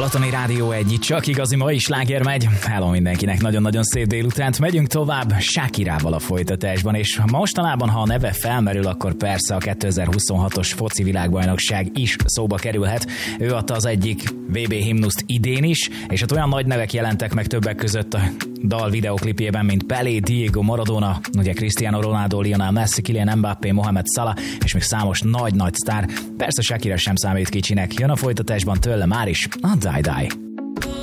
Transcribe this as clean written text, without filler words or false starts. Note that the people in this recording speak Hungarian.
Balatoni Rádió 1, csak igazi mai sláger megy. Hello mindenkinek, nagyon-nagyon szép délutánt. Megyünk tovább Shakirával a folytatásban, és mostanában, ha a neve felmerül, akkor persze a 2026-os foci világbajnokság is szóba kerülhet. Ő adta az egyik VB himnuszt idén is, és hát olyan nagy nevek jelentek meg többek között a dal videoklipjében, mint Pelé, Diego Maradona, ugye Cristiano Ronaldo, Lionel Messi, Kylian Mbappé, Mohamed Salah, és még számos nagy-nagy sztár. Persze Shakira sem számít kicsinek. Jön a folytatásban tőle már is a Die Die.